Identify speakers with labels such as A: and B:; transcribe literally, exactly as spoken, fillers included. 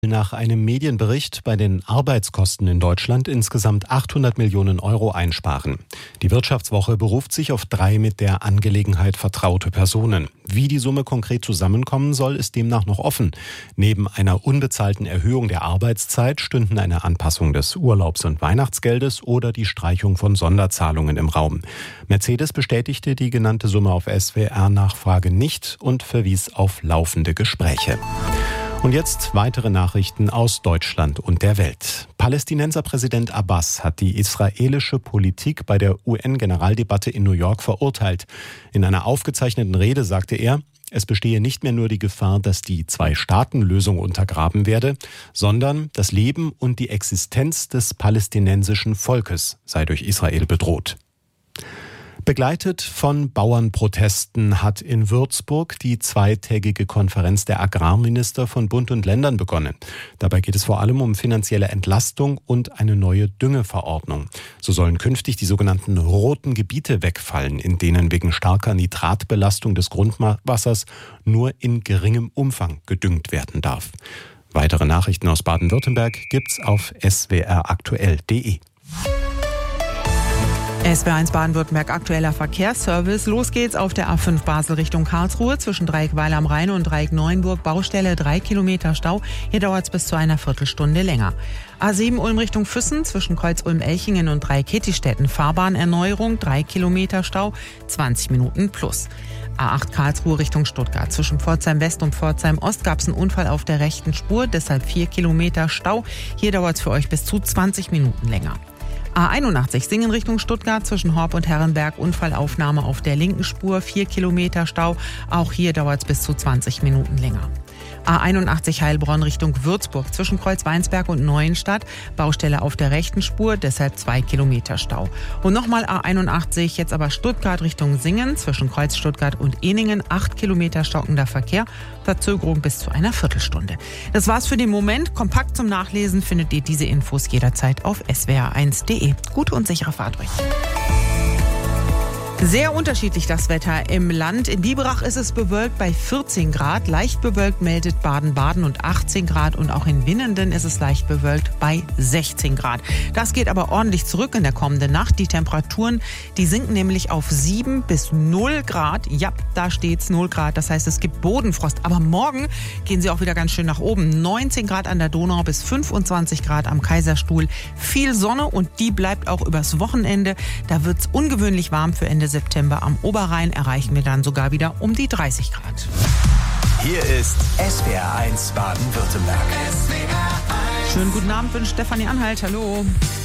A: Nach einem Medienbericht bei den Arbeitskosten in Deutschland insgesamt achthundert Millionen Euro einsparen. Die Wirtschaftswoche beruft sich auf drei mit der Angelegenheit vertraute Personen. Wie die Summe konkret zusammenkommen soll, ist demnach noch offen. Neben einer unbezahlten Erhöhung der Arbeitszeit stünden eine Anpassung des Urlaubs- und Weihnachtsgeldes oder die Streichung von Sonderzahlungen im Raum. Mercedes bestätigte die genannte Summe auf S W R-Nachfrage nicht und verwies auf laufende Gespräche. Und jetzt weitere Nachrichten aus Deutschland und der Welt. Palästinenserpräsident Abbas hat die israelische Politik bei der U N-Generaldebatte in New York verurteilt. In einer aufgezeichneten Rede sagte er, es bestehe nicht mehr nur die Gefahr, dass die Zwei-Staaten-Lösung untergraben werde, sondern das Leben und die Existenz des palästinensischen Volkes sei durch Israel bedroht. Begleitet von Bauernprotesten hat in Würzburg die zweitägige Konferenz der Agrarminister von Bund und Ländern begonnen. Dabei geht es vor allem um finanzielle Entlastung und eine neue Düngeverordnung. So sollen künftig die sogenannten roten Gebiete wegfallen, in denen wegen starker Nitratbelastung des Grundwassers nur in geringem Umfang gedüngt werden darf. Weitere Nachrichten aus Baden-Württemberg gibt's auf s w r aktuell punkt d e.
B: S W R eins Baden-Württemberg aktueller Verkehrsservice. Los geht's auf der A fünf Basel Richtung Karlsruhe zwischen Dreieck Weil am Rhein und Dreieck Neuenburg. Baustelle, drei Kilometer Stau. Hier dauert's bis zu einer Viertelstunde länger. A sieben Ulm Richtung Füssen zwischen Kreuz Ulm-Elchingen und Dreieck Hittistetten. Fahrbahnerneuerung, drei Kilometer Stau, zwanzig Minuten plus. A acht Karlsruhe Richtung Stuttgart. Zwischen Pforzheim West und Pforzheim Ost gab's einen Unfall auf der rechten Spur, deshalb vier Kilometer Stau. Hier dauert's für euch bis zu zwanzig Minuten länger. A einundachtzig Singen Richtung Stuttgart zwischen Horb und Herrenberg, Unfallaufnahme auf der linken Spur, vier Kilometer Stau. Auch hier dauert es bis zu zwanzig Minuten länger. A einundachtzig Heilbronn Richtung Würzburg zwischen Kreuz-Weinsberg und Neuenstadt, Baustelle auf der rechten Spur, deshalb zwei Kilometer Stau. Und nochmal A einundachtzig, jetzt aber Stuttgart Richtung Singen zwischen Kreuz Stuttgart und Ehningen, acht Kilometer stockender Verkehr, Verzögerung bis zu einer Viertelstunde. Das war's für den Moment. Kompakt zum Nachlesen findet ihr diese Infos jederzeit auf s w r eins punkt d e. Gute und sichere Fahrt euch. Sehr unterschiedlich das Wetter im Land. In Biberach ist es bewölkt bei vierzehn Grad. Leicht bewölkt meldet Baden-Baden und achtzehn Grad. Und auch in Winnenden ist es leicht bewölkt bei sechzehn Grad. Das geht aber ordentlich zurück in der kommenden Nacht. Die Temperaturen, die sinken nämlich auf sieben bis null Grad. Ja, da steht's null Grad. Das heißt, es gibt Bodenfrost. Aber morgen gehen sie auch wieder ganz schön nach oben. neunzehn Grad an der Donau bis fünfundzwanzig Grad am Kaiserstuhl. Viel Sonne und die bleibt auch übers Wochenende. Da wird's ungewöhnlich warm für Ende September. Am Oberrhein erreichen wir dann sogar wieder um die dreißig Grad.
C: Hier ist S W R eins Baden-Württemberg.
B: Schönen guten Abend wünscht Stefanie Anhalt. Hallo.